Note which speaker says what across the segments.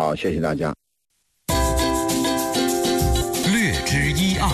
Speaker 1: 好，谢谢大家。
Speaker 2: 略知一二。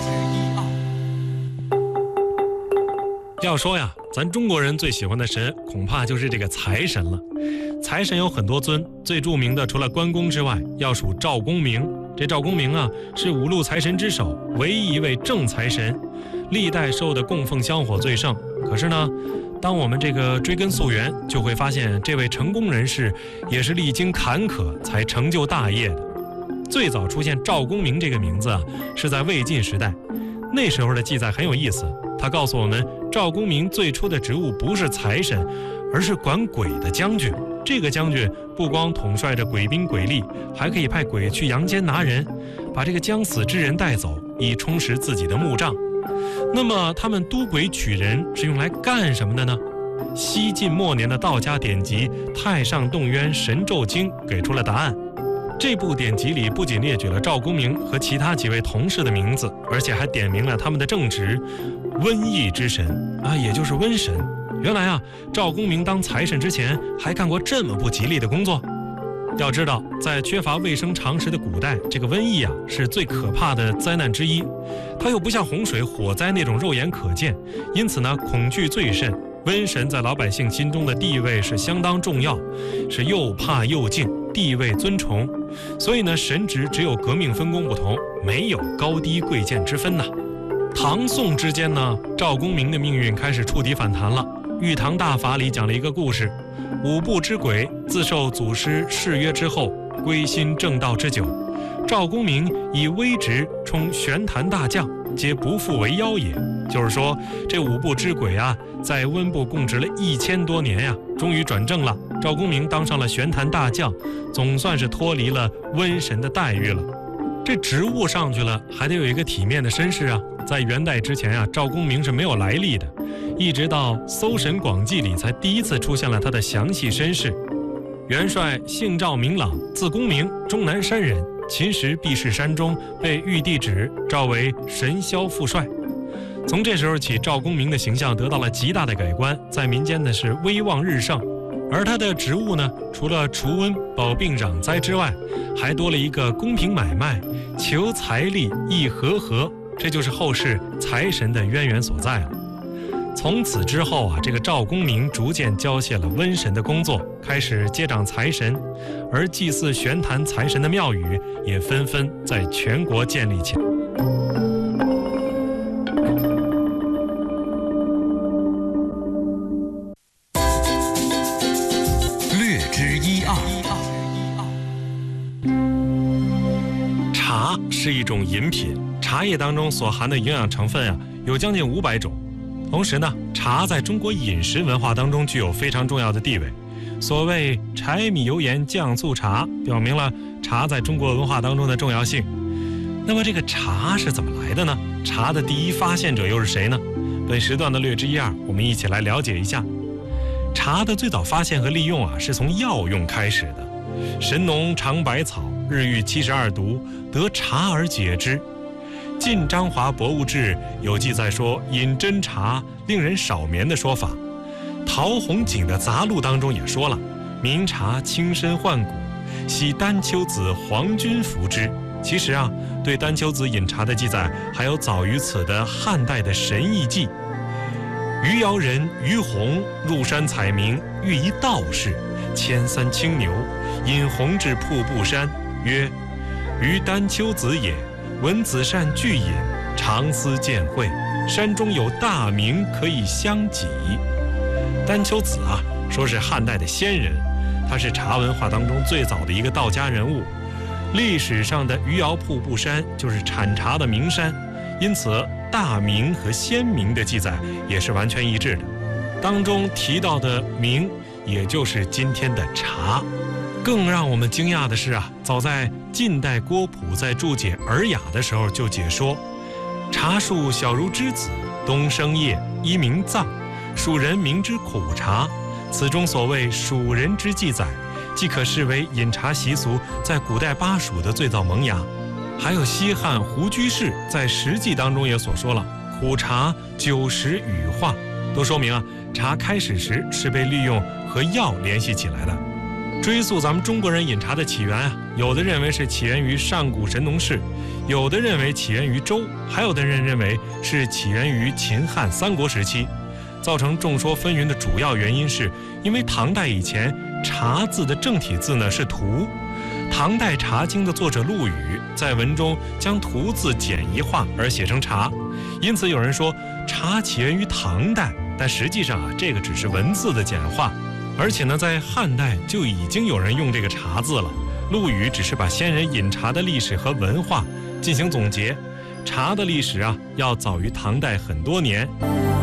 Speaker 3: 要说呀，咱中国人最喜欢的神恐怕就是这个财神了。财神有很多尊，最著名的除了关公之外，要数赵公明。这赵公明啊，是五路财神之首，唯一一位正财神，历代受的供奉香火最盛。可是呢，当我们这个追根溯源，就会发现这位成功人士也是历经坎坷才成就大业的。最早出现赵公明这个名字啊，是在魏晋时代。那时候的记载很有意思，他告诉我们，赵公明最初的职务不是财神，而是管鬼的将军。这个将军不光统帅着鬼兵鬼吏，还可以派鬼去阳间拿人，把这个将死之人带走，以充实自己的墓葬。那么他们督鬼取人是用来干什么的呢？西晋末年的道家典籍《太上洞渊神咒经》给出了答案。这部典籍里不仅列举了赵公明和其他几位同事的名字，而且还点明了他们的正职——瘟疫之神啊，也就是瘟神。原来啊，赵公明当财神之前还干过这么不吉利的工作。要知道，在缺乏卫生常识的古代，这个瘟疫啊是最可怕的灾难之一。它又不像洪水、火灾那种肉眼可见，因此呢，恐惧最甚。瘟神在老百姓心中的地位是相当重要，是又怕又敬，地位尊崇。所以呢，神职只有革命分工不同，没有高低贵贱之分呐。唐宋之间呢，赵公明的命运开始触底反弹了。《玉堂大法》里讲了一个故事，五部之鬼自受祖师誓约之后，归心正道之久。赵公明以微职充玄坛大将，皆不复为妖也。就是说，这五部之鬼啊，在温部供职了1000多年呀，终于转正了。赵公明当上了玄坛大将，总算是脱离了瘟神的待遇了。这职务上去了，还得有一个体面的身世啊。在元代之前啊，赵公明是没有来历的，一直到《搜神广记》里才第一次出现了他的详细身世。元帅姓赵名朗，字公明，终南山人。秦时避世山中，被玉帝旨召为神霄副帅。从这时候起，赵公明的形象得到了极大的改观，在民间呢是威望日盛。而他的职务呢，除了除瘟、保病、攘灾之外，还多了一个公平买卖、求财力、易和合，这就是后世财神的渊源所在了。从此之后啊，这个赵公明逐渐交卸了瘟神的工作，开始接掌财神，而祭祀玄坛财神的庙宇也纷纷在全国建立起来。
Speaker 2: 略知一二。
Speaker 3: 茶是一种饮品，茶叶当中所含的营养成分啊，有将近500种。同时呢，茶在中国饮食文化当中具有非常重要的地位。所谓柴米油盐酱醋茶，表明了茶在中国文化当中的重要性。那么这个茶是怎么来的呢？茶的第一发现者又是谁呢？本时段的略知一二，我们一起来了解一下。茶的最早发现和利用啊，是从药用开始的。神农尝百草，日遇72毒，得茶而解之。《晋章华博物志》有记载说，饮真茶令人少眠的说法。陶弘景的杂录当中也说了，明茶轻身患骨，喜丹丘子黄君服之。其实啊，对丹丘子饮茶的记载还有早于此的汉代的《神异记》。余姚人于洪入山采茗，遇一道士，牵3青牛，引洪至瀑布山，曰：“余丹丘子也。闻子善具饮，常思见会，山中有大名可以相己。”丹丘子啊，说是汉代的仙人，他是茶文化当中最早的一个道家人物。历史上的余姚瀑布山就是产茶的名山，因此大名和先名的记载也是完全一致的。当中提到的名，也就是今天的茶。更让我们惊讶的是啊，早在晋代郭璞在注解《尔雅》的时候就解说：茶树小如栀子，冬生叶，一名藏，蜀人名之苦茶。此中所谓蜀人之记载，既可视为饮茶习俗在古代巴蜀的最早萌芽。还有西汉胡居士在《史记》当中也所说了，苦茶酒食羽化，都说明啊，茶开始时是被利用和药联系起来的。 追溯咱们中国人饮茶的起源啊，有的认为是起源于上古神农氏，有的认为起源于周，还有的人认为是起源于秦汉三国时期。造成众说纷纭的主要原因是因为唐代以前茶字的正体字呢是荼，唐代茶经的作者陆羽在文中将荼字简易化而写成茶，因此有人说茶起源于唐代，但实际上啊这个只是文字的简化，而且呢在汉代就已经有人用这个茶字了，陆羽只是把先人饮茶的历史和文化进行总结，茶的历史啊要早于唐代很多年。